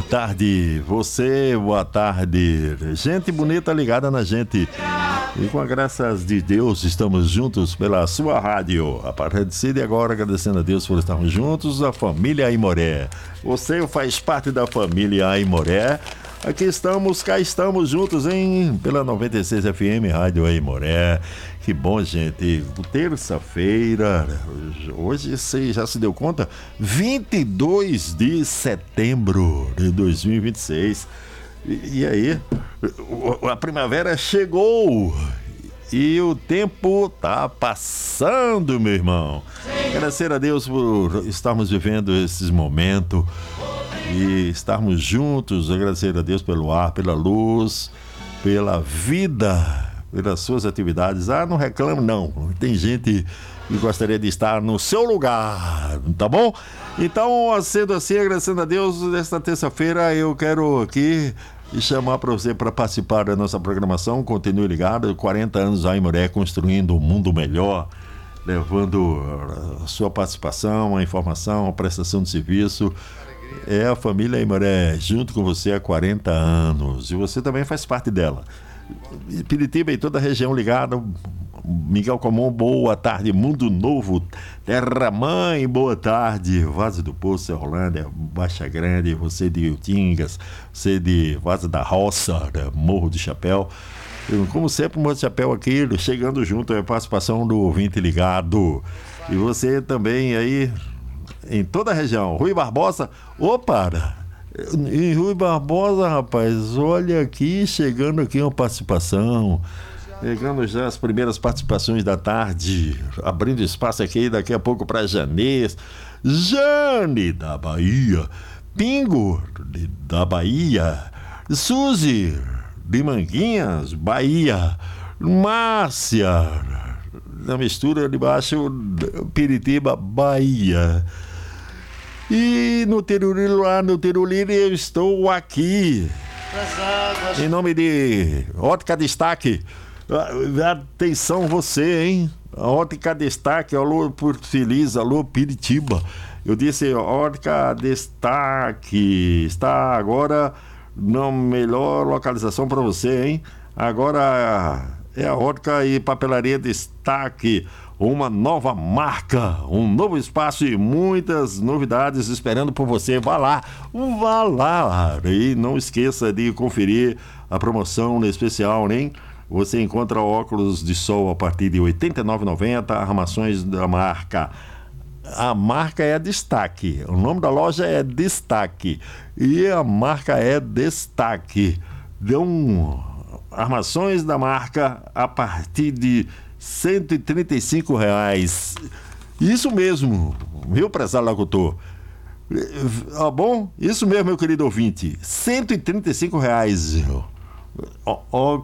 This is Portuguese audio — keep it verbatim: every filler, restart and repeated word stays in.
tarde, você, boa tarde. Gente bonita ligada na gente. E com a graças de Deus, estamos juntos pela sua rádio. A partir de agora, agradecendo a Deus por estarmos juntos, a família Aimoré. Você faz parte da família Aimoré. Aqui estamos, cá estamos juntos, hein? Pela noventa e seis F M, Rádio Aimoré. Que bom, gente. Terça-feira, hoje você já se deu conta? vinte e dois de setembro de dois mil e vinte e seis. E, e aí, a primavera chegou e o tempo tá passando, meu irmão. Agradecer a Deus por estarmos vivendo esses momentos e estarmos juntos. Agradecer a Deus pelo ar, pela luz, pela vida, pelas suas atividades. Ah, não reclamo não, tem gente que gostaria de estar no seu lugar, tá bom? Então, sendo assim, agradecendo a Deus, nesta terça-feira eu quero aqui chamar para você para participar da nossa programação. Continue ligado, quarenta anos Aimoré construindo um mundo melhor, levando a sua participação, a informação, a prestação de serviço. É a família Aimoré junto com você há quarenta anos e você também faz parte dela. Piritiba e toda a região ligada. Miguel Comum, boa tarde. Mundo Novo, Terra Mãe, boa tarde. Vaza do Poço, Rolândia, Baixa Grande, você de Utingas, você de Vaza da Roça, Morro do Chapéu. Como sempre, Morro do Chapéu aqui, chegando junto, é a participação do ouvinte ligado. E você também aí, em toda a região. Rui Barbosa, opa! Em Rui Barbosa, rapaz, olha aqui, chegando aqui uma participação, chegando já as primeiras participações da tarde, abrindo espaço aqui daqui a pouco para Janês, Jane da Bahia, Pingo de, da Bahia, Suzy de Manguinhas, Bahia, Márcia, na mistura de baixo, Piritiba, Bahia. E no Teruli, lá no Teruli, eu estou aqui. Em nome de Ótica Destaque. Atenção você, hein? Ótica Destaque, alô Porto Feliz, alô Piritiba. Eu disse Ótica Destaque. Está agora na melhor localização para você, hein? Agora é a Ótica e Papelaria Destaque. Uma nova marca, um novo espaço e muitas novidades esperando por você. Vá lá, vá lá. E não esqueça de conferir a promoção especial, né? Você encontra óculos de sol a partir de oitenta e nove reais e noventa centavos, armações da marca. A marca é Destaque, o nome da loja é Destaque e a marca é Destaque. Deu um... armações da marca a partir de cento e trinta e cinco reais. Isso mesmo, meu prezado locutor. Ah, bom? Isso mesmo, meu querido ouvinte. cento e trinta e cinco reais. Ó, ó,